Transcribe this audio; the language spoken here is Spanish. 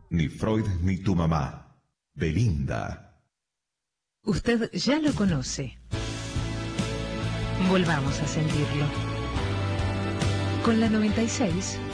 Ni Freud ni tu mamá. Belinda. Usted ya lo conoce. Volvamos a sentirlo. Con la 96.